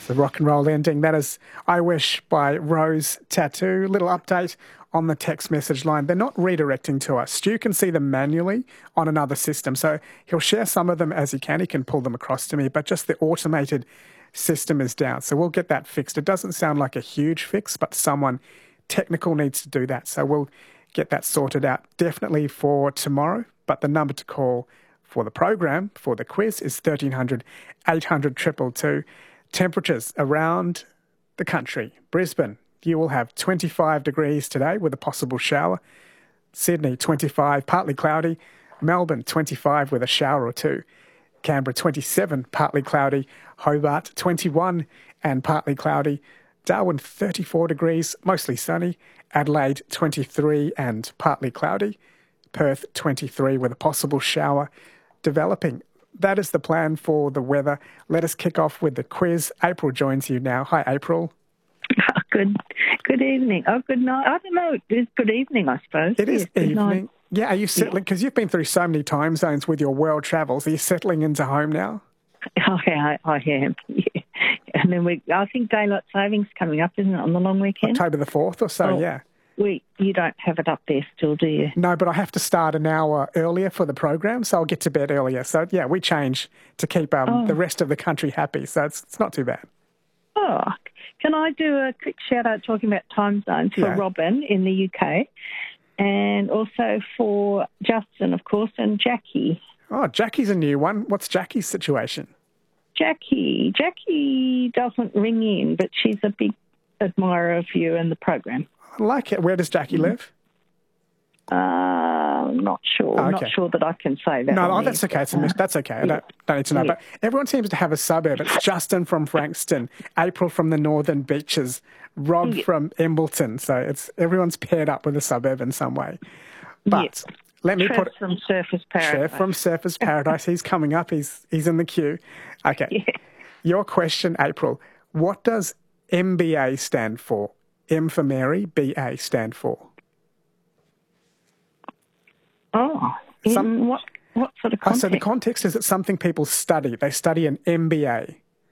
The rock and roll ending. That is I Wish by Rose Tattoo. Little update on the text message line. They're not redirecting to us. Stu can see them manually on another system. So he'll share some of them as he can. He can pull them across to me, but just the automated system is down. So we'll get that fixed. It doesn't sound like a huge fix, but someone technical needs to do that. So we'll get that sorted out definitely for tomorrow. But the number to call for the program, for the quiz, is 1300 800 222. Temperatures around the country. Brisbane, you will have 25 degrees today with a possible shower. Sydney, 25, partly cloudy. Melbourne, 25 with a shower or two. Canberra, 27, partly cloudy. Hobart, 21 and partly cloudy. Darwin, 34 degrees, mostly sunny. Adelaide, 23 and partly cloudy. Perth, 23 with a possible shower developing. That is the plan for the weather. Let us kick off with the quiz. April joins you now. Hi, April. Good evening. Oh, good night. I don't know. It's good evening, I suppose. It is yes, evening. Yeah, are you settling? Because you've been through so many time zones with your world travels. Are you settling into home now? Oh, yeah, I am. Yeah. And then I think daylight savings coming up, isn't it, on the long weekend? October the 4th or so, yeah. You don't have it up there still, do you? No, but I have to start an hour earlier for the program, so I'll get to bed earlier. So, yeah, we change to keep the rest of the country happy, so it's not too bad. Oh, can I do a quick shout-out talking about time zones for Robin in the UK and also for Justin, of course, and Jackie. Oh, Jackie's a new one. What's Jackie's situation? Jackie doesn't ring in, but she's a big admirer of you and the program. I like it. Where does Jackie live? Not sure. Oh, okay. Not sure that I can say that. No, that's okay. That's okay. I don't need to know. But everyone seems to have a suburb. It's Justin from Frankston, April from the Northern Beaches, Rob from Embleton. So everyone's paired up with a suburb in some way. But let me Trev from Surfers Paradise. Trev from Surfers Paradise. He's coming up. He's in the queue. Okay. Yeah. Your question, April. What does MBA stand for? M for Mary, BA stand for? Oh, what sort of context? So the context is it's something people study. They study an MBA.